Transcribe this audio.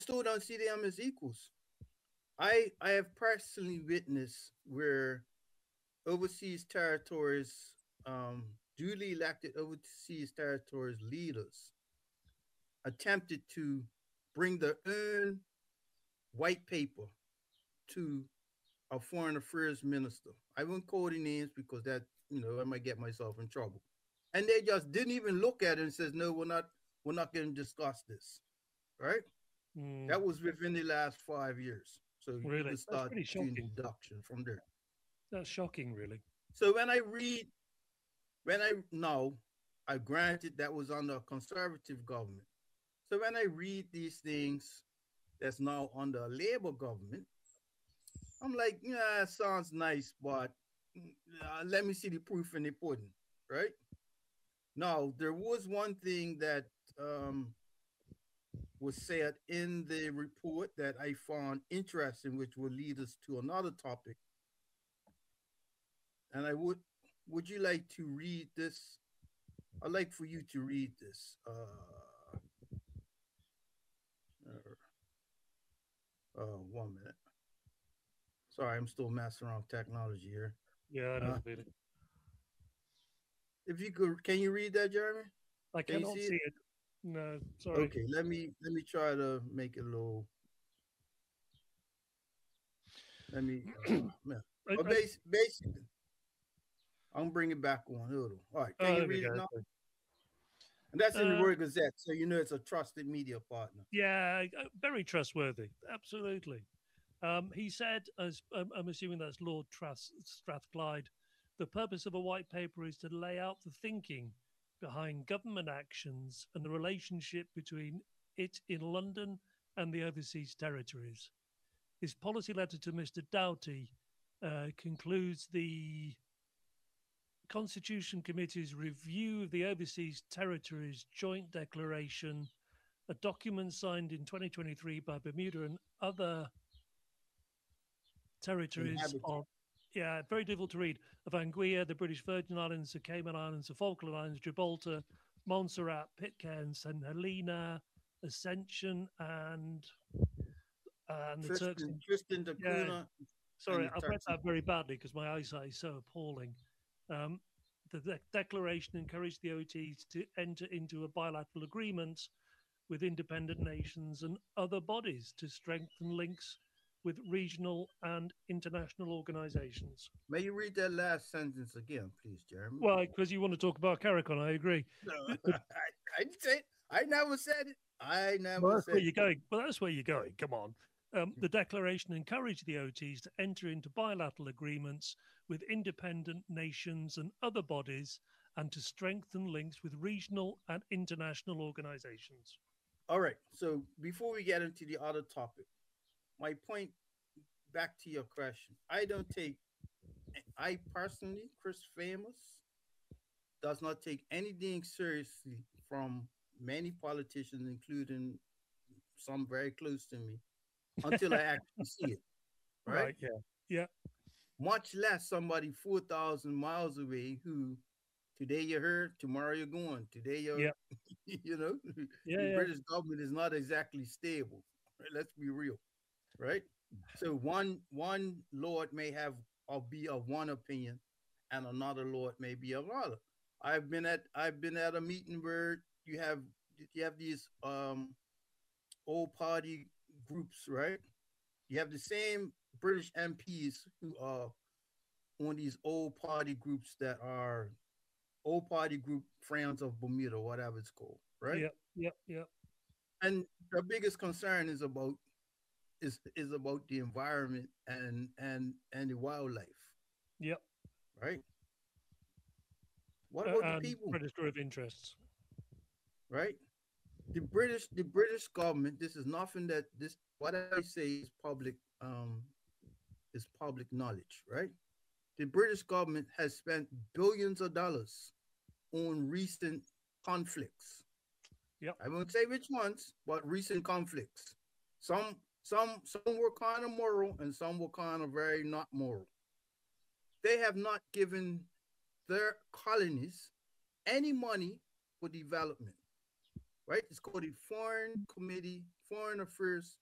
still don't see them as equals. I have personally witnessed where overseas territories, duly elected overseas territories leaders, attempted to bring their own white paper to a foreign affairs minister. I won't call any names because that, I might get myself in trouble. And they just didn't even look at it and says, no, we're not going to discuss this. Right? That Mm, was within the last 5 years. So you really? could That's start pretty doing shocking. deduction from there. That's shocking, really. So when I know, I granted that was under a conservative government. So when I read these things that's now under a Labour government, I'm like, yeah, sounds nice, but let me see the proof in the pudding, right? Now, there was one thing that um, was said in the report that I found interesting, which will lead us to another topic. And would you like to read this? I'd like for you to read this. Uh, 1 minute. Sorry, I'm still messing around with technology here. Yeah, I know Uh, the feeling. if you could, can you read that, Jeremy? I Can you cannot see see it? it. No, sorry. Okay, let me try to make it a little. Let me. Man. But I, basically, I'm bringing back on. Hold on. All right, can oh, you there we read it go. now? And that's in the Uh, Royal Gazette, so you know it's a trusted media partner. yeah, very trustworthy. Absolutely. He said, as I'm assuming that's Lord Strathclyde, the purpose of a white paper is to lay out the thinking behind government actions and the relationship between it in London and the overseas territories. His policy letter to Mr. Doughty concludes the Constitution Committee's review of the overseas territories joint declaration, a document signed in 2023 by Bermuda and other territories Inhabited. of, yeah, very difficult to read, of Anguilla, the British Virgin Islands, the Cayman Islands, the Falkland Islands, Gibraltar, Montserrat, Pitcairn, St. Helena, Ascension, and the Turks. Tristan da Yeah, Cunha and sorry, the I read Turks. that very badly because my eyesight is so appalling. Um, the declaration encouraged the OTs to enter into a bilateral agreement with independent nations and other bodies to strengthen links with regional and international organizations. May you read that last sentence again, please, Jeremy? Well, because you want to talk about CARICON, I agree. No, The, I didn't say it. I never said it. I well, never that's where said you're going. Well, that's where you're going. Come on. The declaration encouraged the OTs to enter into bilateral agreements with independent nations and other bodies and to strengthen links with regional and international organizations. All right. So before we get into the other topic, my point back to your question. I personally, Chris Famous, does not take anything seriously from many politicians, including some very close to me, until I actually see it. Right? Right. Yeah. Yeah. Much less somebody 4,000 miles away who today you're here, tomorrow you're gone. Today Yeah. you're, you know, Yeah. the Yeah. British government is not exactly stable. Right? Let's be real. Right? So one lord may have or be of one opinion, and another lord may be of another. I've been at a meeting where you have these old party groups, right? You have the same British MPs who are on these old party groups that are old party group Friends of Bermuda, whatever it's called, right? Yeah. Yeah. Yeah. And the biggest concern is about the environment and the wildlife, Yeah. right? What about the And people, register of interests. right? The British government. This is nothing that this what I say is public knowledge, right? The British government has spent billions of dollars on recent conflicts. Yep. I won't say which ones, but recent conflicts. Some were kind of moral and some were kind of very not moral. They have not given their colonies any money for development, right? It's called the Foreign Committee Foreign Affairs